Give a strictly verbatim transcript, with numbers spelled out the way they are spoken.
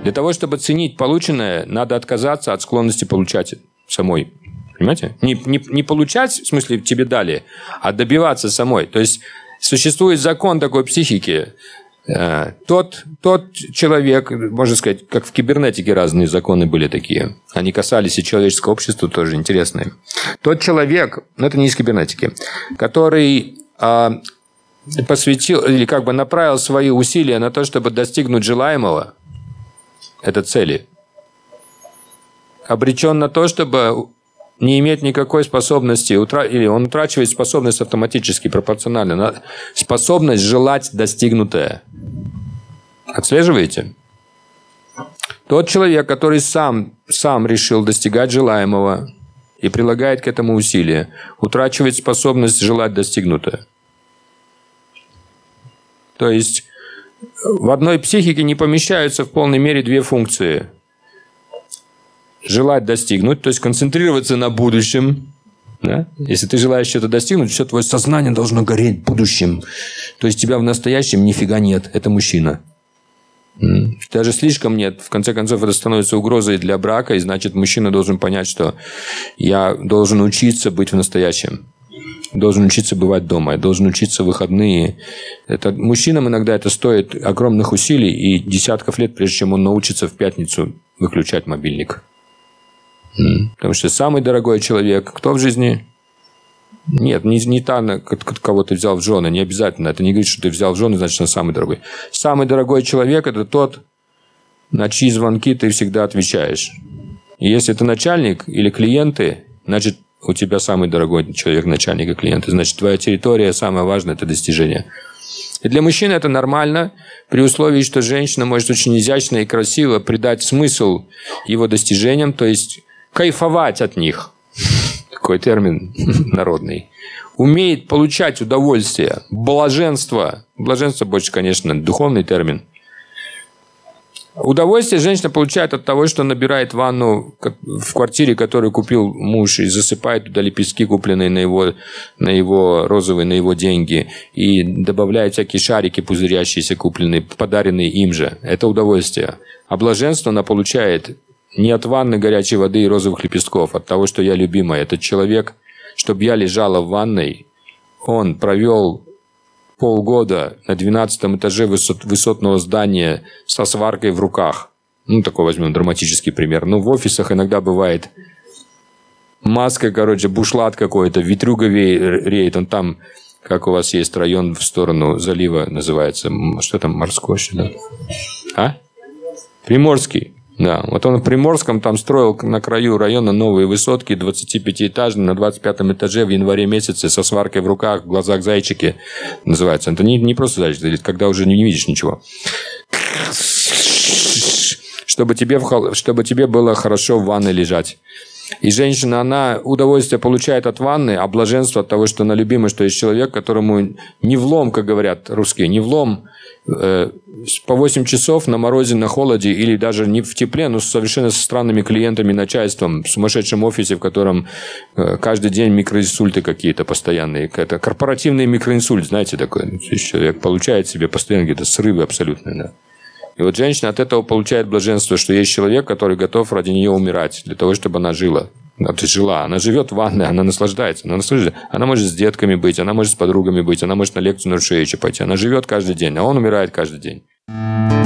Для того, чтобы ценить полученное, надо отказаться от склонности получать самой. Понимаете? Не, не, не получать, в смысле, тебе дали, а добиваться самой. То есть, существует закон такой психики. Тот, тот человек, можно сказать, как в кибернетике разные законы были такие. Они касались и человеческого общества, тоже интересные. Тот человек, ну это не из кибернетики, который а, посвятил или как бы направил свои усилия на то, чтобы достигнуть желаемого, это цели, обречен на то, чтобы не иметь никакой способности, или он утрачивает способность автоматически, пропорционально, способность желать достигнутое. Отслеживаете? Тот человек, который сам, сам решил достигать желаемого и прилагает к этому усилия, утрачивает способность желать достигнутое. То есть, в одной психике не помещаются в полной мере две функции. Желать достигнуть, то есть концентрироваться на будущем. Да? Если ты желаешь что-то достигнуть, все твое сознание должно гореть будущим. То есть тебя в настоящем нифига нет. Это мужчина. Даже слишком нет. В конце концов, это становится угрозой для брака. И значит, мужчина должен понять, что я должен учиться быть в настоящем. Должен учиться бывать дома. Я должен учиться в выходные. Это, мужчинам иногда это стоит огромных усилий и десятков лет, прежде чем он научится в пятницу выключать мобильник. Потому что самый дорогой человек, кто в жизни? Нет, не, не та, кого ты взял в жены, не обязательно. Это не говорит, что ты взял в жены, значит, он самый дорогой. Самый дорогой человек – это тот, на чьи звонки ты всегда отвечаешь. И если это начальник или клиенты, значит, у тебя самый дорогой человек, начальник и клиенты. Значит, твоя территория, самое важное – это достижение. И для мужчины это нормально, при условии, что женщина может очень изящно и красиво придать смысл его достижениям, то есть кайфовать от них. Такой термин народный. Умеет получать удовольствие, блаженство. Блаженство больше, конечно, духовный термин. Удовольствие женщина получает от того, что набирает ванну в квартире, которую купил муж, и засыпает туда лепестки, купленные на его, на его розовые, на его деньги, и добавляет всякие шарики пузырящиеся, купленные, подаренные им же. Это удовольствие. А блаженство она получает не от ванны горячей воды и розовых лепестков, от того, что я любимая. Этот человек, чтобы я лежала в ванной, он провел полгода на двенадцатом этаже высот, высотного здания со сваркой в руках. Ну, такой возьмем драматический пример. Ну, в офисах иногда бывает маска, короче, бушлат какой-то, ветрюга реет. Он там, как у вас есть район в сторону залива, называется. Что там, морской, что ли? А? Приморский. Да, вот он в Приморском там строил на краю района новые высотки, двадцатипятиэтажные, на двадцать пятом этаже в январе месяце со сваркой в руках, в глазах зайчики называется. Это не, не просто зайчики, это когда уже не видишь ничего. Чтобы тебе, в, чтобы тебе было хорошо в ванной лежать. И женщина, она удовольствие получает от ванны, а блаженство от того, что она любимая, что есть человек, которому не влом, как говорят русские, не влом э, по восемь часов на морозе, на холоде или даже не в тепле, но совершенно со странными клиентами, начальством, в сумасшедшем офисе, в котором э, каждый день микроинсульты какие-то постоянные. Это корпоративный микроинсульт, знаете, такой. Человек получает себе постоянно какие-то срывы абсолютные, да. И вот женщина от этого получает блаженство, что есть человек, который готов ради нее умирать, для того, чтобы она жила. Она жила. Она живет в ванной, она наслаждается. Она наслаждается. Она может с детками быть, она может с подругами быть, она может на лекцию Нуршевича пойти. Она живет каждый день, а он умирает каждый день.